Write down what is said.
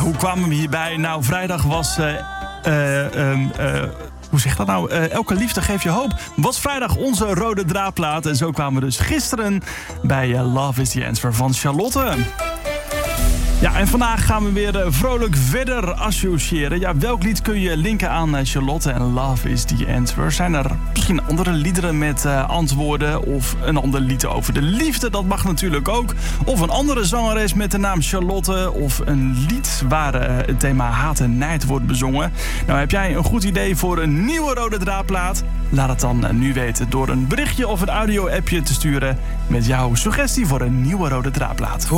Hoe kwamen we hierbij? Nou, vrijdag was... hoe zeg dat nou? Elke liefde geeft je hoop. Was vrijdag onze rode draadplaat. En zo kwamen we dus gisteren bij Love is the Answer van Charlotte. Ja, en vandaag gaan we weer vrolijk verder associëren. Ja, welk lied kun je linken aan Charlotte en Love is the Answer? Zijn er misschien andere liederen met antwoorden? Of een ander lied over de liefde? Dat mag natuurlijk ook. Of een andere zangeres met de naam Charlotte. Of een lied waar het thema haat en nijd wordt bezongen. Nou, heb jij een goed idee voor een nieuwe rode draadplaat? Laat het dan nu weten door een berichtje of een audio-appje te sturen met jouw suggestie voor een nieuwe rode draadplaat.